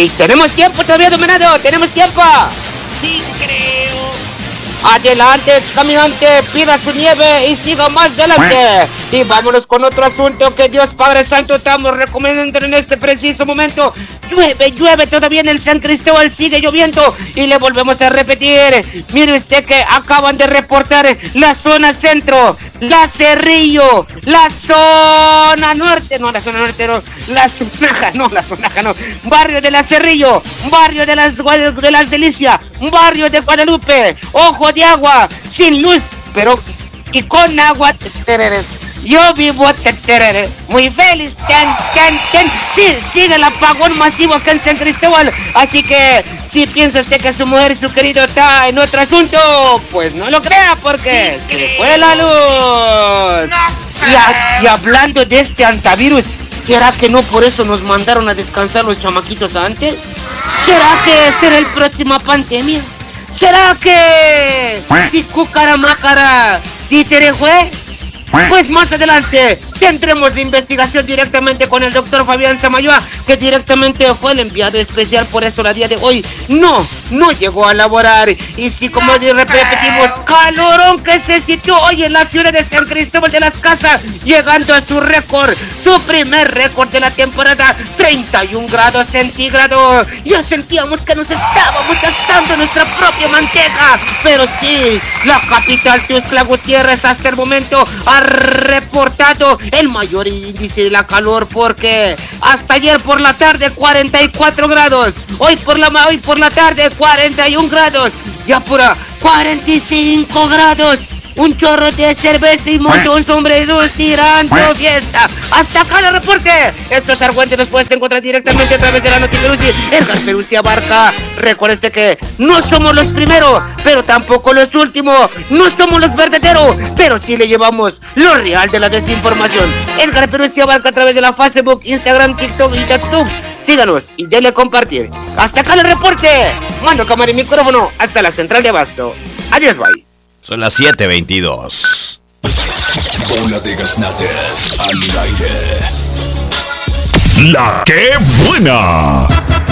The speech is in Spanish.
Y tenemos tiempo todavía, Dominado, tenemos tiempo. Sí, creo. Adelante, caminante, pida su nieve y siga más adelante. Y vámonos con otro asunto que Dios Padre Santo estamos recomendando en este preciso momento. Llueve todavía en el San Cristóbal, sigue lloviendo y le volvemos a repetir. Mire usted que acaban de reportar la zona centro, la Cerrillo, la zona norte, no, la zona norte no, la Sonaja no, barrio de la Cerrillo, barrio de las Delicias, barrio de Guadalupe, Ojo de Agua, sin luz, pero y con agua. Yo vivo muy feliz. Sí, sigue el apagón masivo acá en San Cristóbal. Así que si piensa usted que su mujer y su querido está en otro asunto, pues no lo crea porque sí, se fue la luz. Y hablando de este antivirus, ¿será que no por eso nos mandaron a descansar los chamaquitos antes? ¿Será que será el próximo pandemia? ¿Será que si cucaramácara títere fue? Pues más adelante tendremos de investigación directamente con el doctor Fabián Samayoa, que directamente fue el enviado especial, por eso la día de hoy no llegó a laborar. Y si como repetimos, calorón que se sintió hoy en la ciudad de San Cristóbal de las Casas, llegando a su récord, su primer récord de la temporada, 31 grados centígrados. Ya sentíamos que nos estábamos gastando nuestra propia manteca, pero sí, la capital Tuxtla Gutiérrez hasta el momento ha reportado el mayor índice de la calor, porque hasta ayer por la tarde 44 grados, hoy por la tarde 41 grados, ya pura 45 grados. Un chorro de cerveza y muchos sombreros tirando fiesta. Hasta acá el reporte. Estos argüentes los puedes encontrar directamente a través de la Notiperucci. Edgar Peruzzi Abarca. Recuerde que no somos los primeros, pero tampoco los últimos. No somos los verdaderos, pero sí le llevamos lo real de la desinformación. Edgar Peruzzi Abarca a través de la Facebook, Instagram, TikTok y YouTube. Síganos y denle a compartir. Hasta acá el reporte. Mando cámara y micrófono hasta la central de Abasto. Adiós, bye. Son las 7:22. Bola de gaznates al aire. ¡La que buena!